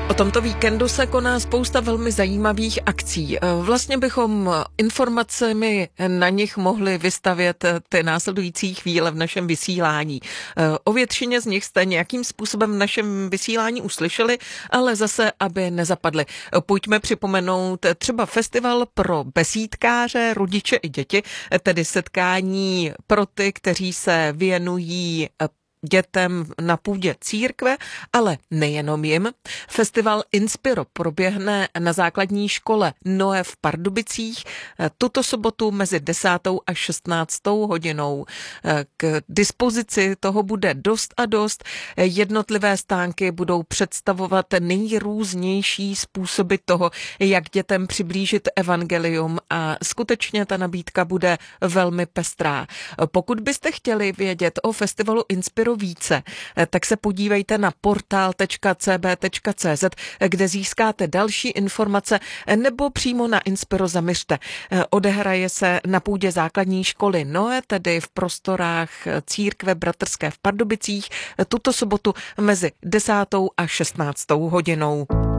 O tomto víkendu se koná spousta velmi zajímavých akcí. Vlastně bychom informacemi na nich mohli vystavět ty následující chvíle v našem vysílání. O většině z nich jste nějakým způsobem v našem vysílání uslyšeli, ale zase, aby nezapadly. Pojďme připomenout třeba festival pro besídkáře, rodiče i děti, tedy setkání pro ty, kteří se věnují dětem na půdě církve, ale nejenom jim. Festival Inspiro proběhne na základní škole Noe v Pardubicích tuto sobotu mezi 10. a 16. hodinou. K dispozici toho bude dost a dost. Jednotlivé stánky budou představovat nejrůznější způsoby toho, jak dětem přiblížit evangelium a skutečně ta nabídka bude velmi pestrá. Pokud byste chtěli vědět o festivalu Inspiro více, tak se podívejte na portal.cb.cz, kde získáte další informace, nebo přímo na Inspiro zaměřte. Odehraje se na půdě základní školy Noe, tedy v prostorách církve bratrské v Pardubicích, tuto sobotu mezi 10. a 16. hodinou.